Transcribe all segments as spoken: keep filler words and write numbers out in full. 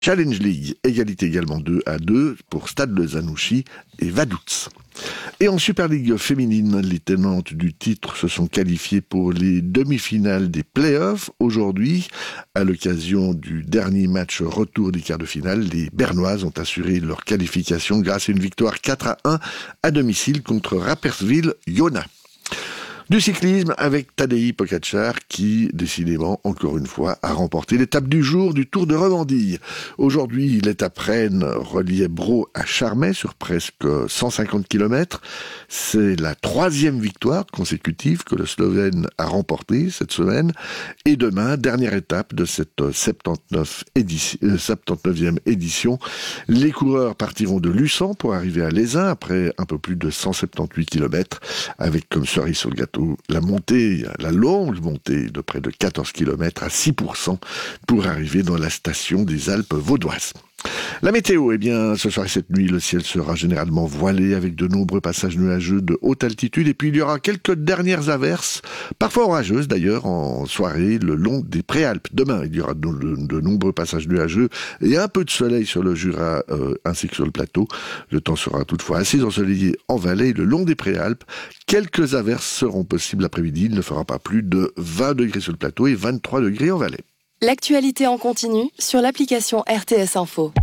Challenge League, égalité également deux à deux pour Stade Le Zanouchi et Vaduz. Et en Super League féminine, les tenantes du titre se sont qualifiées pour les demi-finales des play-offs. Aujourd'hui, à l'occasion du dernier match retour des quarts de finale, les Bernoises ont assuré leur qualification grâce à une victoire quatre à un à domicile contre Rapperswil-Jona. Du cyclisme avec Tadej Pogačar qui, décidément, encore une fois, a remporté l'étape du jour du Tour de Romandie. Aujourd'hui, il est à Presnes, reliait Bro à Charmey sur presque cent cinquante kilomètres. C'est la troisième victoire consécutive que le Slovène a remportée cette semaine. Et demain, dernière étape de cette soixante-dix-neuf édition, euh, soixante-dix-neuvième édition. Les coureurs partiront de Luçon pour arriver à Lézin après un peu plus de cent soixante-dix-huit kilomètres avec comme cerise sur le gâteau la montée, la longue montée de près de quatorze kilomètres à six pour cent pour arriver dans la station des Alpes vaudoises. La météo, eh bien, ce soir et cette nuit, le ciel sera généralement voilé avec de nombreux passages nuageux de haute altitude et puis il y aura quelques dernières averses, parfois orageuses d'ailleurs, en soirée le long des Préalpes. Demain, il y aura de, de, de nombreux passages nuageux et un peu de soleil sur le Jura euh, ainsi que sur le plateau. Le temps sera toutefois assez ensoleillé en vallée le long des Préalpes. Quelques averses seront possibles l'après-midi. Il ne fera pas plus de vingt degrés sur le plateau et vingt-trois degrés en vallée. L'actualité en continu sur l'application R T S Info.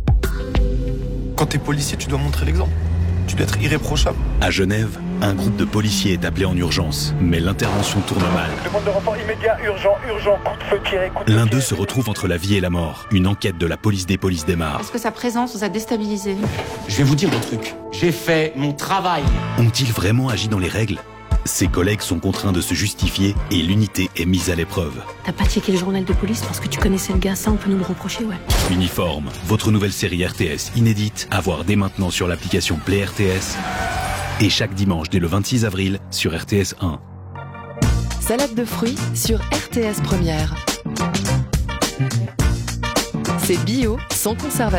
Quand t'es policier, tu dois montrer l'exemple. Tu dois être irréprochable. À Genève, un groupe de policiers est appelé en urgence, mais l'intervention tourne mal. Demande de renfort immédiat, urgent, urgent, coup de feu tiré, coup de L'un feu d'eux tiré. se retrouve entre la vie et la mort. Une enquête de la police des polices démarre. Est-ce que sa présence vous a déstabilisé ? Je vais vous dire un truc. J'ai fait mon travail. Ont-ils vraiment agi dans les règles ? Ses collègues sont contraints de se justifier et l'unité est mise à l'épreuve. T'as pas checké le journal de police parce que tu connaissais le gars, ça on peut nous le reprocher, ouais. Uniforme, votre nouvelle série R T S inédite, à voir dès maintenant sur l'application Play R T S et chaque dimanche dès le vingt-six avril sur R T S un. Salade de fruits sur R T S Première. C'est bio, sans conservateur.